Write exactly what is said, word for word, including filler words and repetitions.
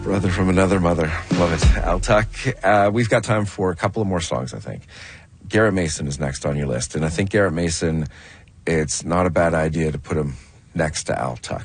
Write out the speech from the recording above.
Brother from another mother. Love it. Al Tuck. Uh, we've got time for a couple of more songs, I think. Garrett Mason is next on your list. And I think Garrett Mason, it's not a bad idea to put him next to Al Tuck.